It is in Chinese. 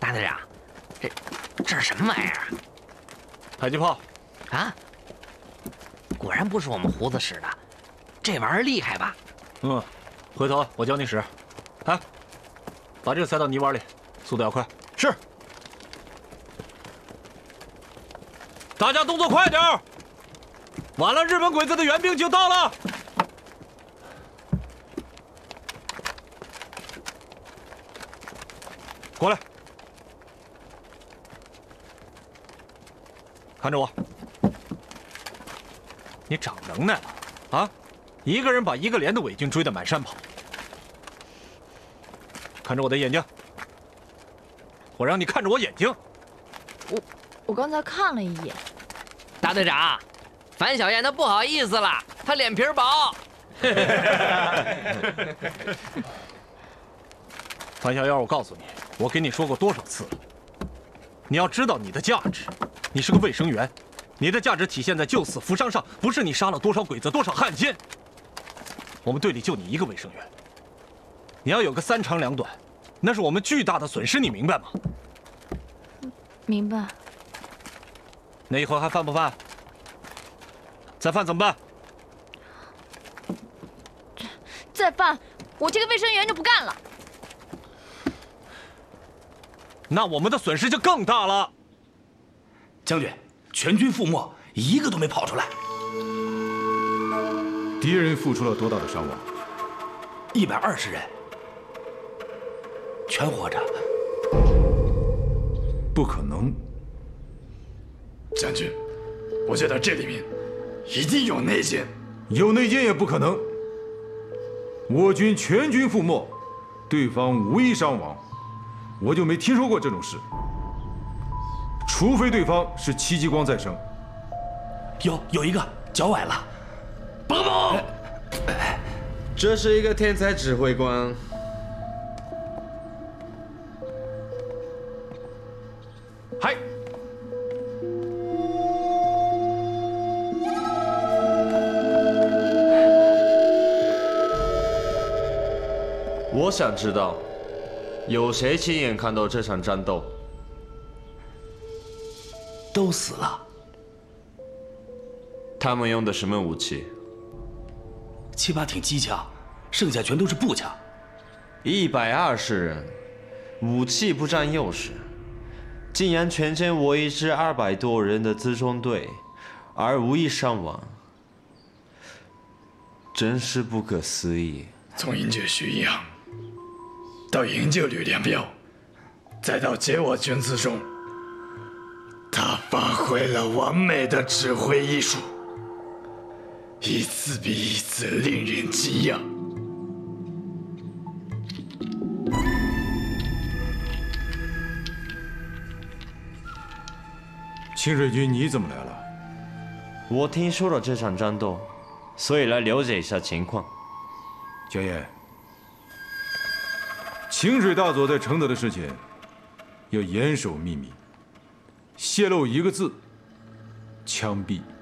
大队长，这是什么玩意儿啊？ 迫击炮啊！果然不是我们胡子使的，这玩意儿厉害吧？ 嗯，回头我教你使。哎，把这个塞到泥碗里，速度要快。是。大家动作快点儿！完了，日本鬼子的援兵就到了。过来，看着我。你长能耐了啊！一个人把一个连的伪军追得满山跑。看着我的眼睛，我让你看着我眼睛。 我刚才看了一眼。 大队长，樊小燕她不好意思了，她脸皮薄。 樊小燕，我告诉你，我给你说过多少次了，你要知道你的价值。你是个卫生员，你的价值体现在救死扶伤上，不是你杀了多少鬼子多少汉奸。我们队里就你一个卫生员，你要有个3长2短，那是我们巨大的损失，你明白吗？ 明白。 那以后还犯不犯？再犯怎么办？ 再犯，我这个卫生员就不干了。 那我们的损失就更大了。 将军，全军覆没，一个都没跑出来。 敌人付出了多大的伤亡 ？120人，全活着。 不可能。 将军，我觉得这里面一定有内奸。 有内奸也不可能。我军全军覆没，对方无一伤亡，我就没听说过这种事。除非对方是戚继光再生。 有一个脚崴了，报告！ 这是一个天才指挥官。 嗨。 我想知道，有谁亲眼看到这场战斗？ 都死了。 他们用的什么武器 ？7、8挺机枪，剩下全都是步枪。 120人，武器不占优势，竟然全歼我一支200多人的辎重队，而无一伤亡，真是不可思议。 从营救徐一航，到营救吕良彪，再到解我军辎重，他发挥了完美的指挥艺术，一次比一次令人惊讶。 清水君，你怎么来了？ 我听说了这场战斗，所以来了解一下情况。 小野，清水大佐在承德的事情要严守秘密，泄露一个字，枪毙。